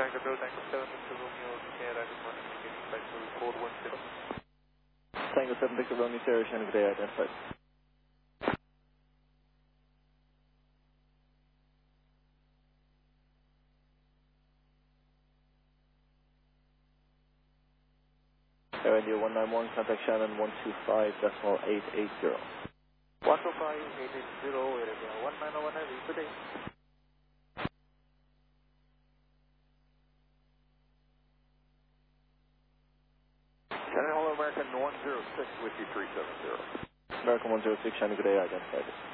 Tango 7, Mr. Romeo, Sierra, good morning, indicating flight level 410. Tango 7, Victor Romeo, Sierra, Shannon Gray, identified. Air India 191, contact Shannon 125.880. 125.880, Air India 191 Heavy, good day. Shannon, hello, American 106 with you 370. American 106, Shannon Gray, identified.